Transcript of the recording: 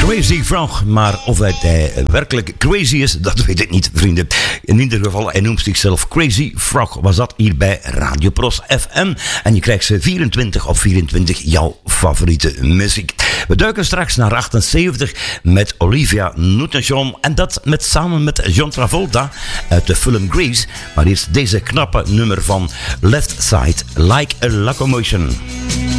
Crazy Frog, maar of hij werkelijk crazy is, dat weet ik niet, vrienden. In ieder geval, hij noemt zichzelf Crazy Frog. Was dat hier bij Radio Pros FM. En je krijgt ze 24 op 24, jouw favoriete muziek. We duiken straks naar 78 met Olivia Newton-John. En dat samen met John Travolta uit de film Grease. Maar eerst deze knappe nummer van Left Side, Like a Locomotion.